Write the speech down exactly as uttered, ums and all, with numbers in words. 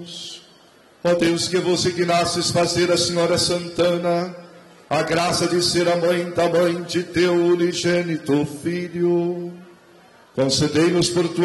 Deus. Ó Deus, que você que nasces fazer a Senhora Santana a graça de ser a mãe da mãe de teu unigênito Filho, concedei-nos por tua